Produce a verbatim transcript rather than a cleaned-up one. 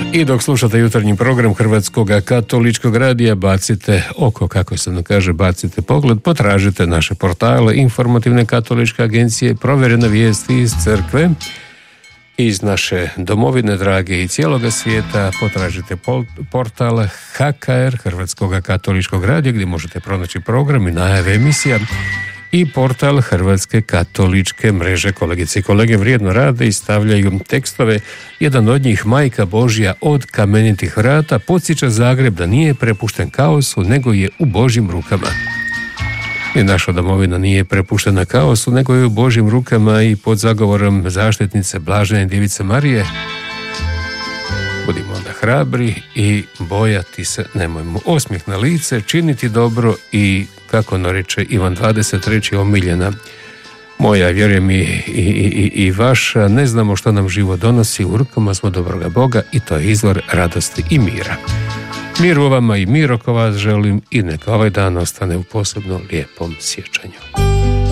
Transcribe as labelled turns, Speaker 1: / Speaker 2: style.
Speaker 1: I dok slušate jutarnji program Hrvatskog katoličkog radija, bacite oko, kako se nam kaže, bacite pogled, potražite naše portale, informativne katoličke agencije, provjerene vijesti iz crkve, iz naše domovine, drage, i cijeloga svijeta. Potražite portal H K R, Hrvatskog katoličkog radija, gdje možete pronaći program i najave emisija, i portal Hrvatske katoličke mreže. Kolegice i kolege vrijedno rade i stavljaju tekstove. Jedan od njih, Majka Božja od kamenitih vrata, podsjeća Zagreb da nije prepušten kaosu, nego je u Božjim rukama. I naša domovina nije prepuštena kaosu, nego je u Božjim rukama i pod zagovorom zaštitnice Blažene Djevice Marije. Budimo onda hrabri i bojati se nemojmo. Osmijeh na lice, činiti dobro i, kako ono reče Ivan dvadeset treći, omiljena moja, vjerujem i, i, i, i vaša, ne znamo što nam život donosi, u rukama smo dobroga Boga i to je izvor radosti i mira. Mir u vama i mir oko vas želim i neka ovaj dan ostane u posebno lijepom sjećanju.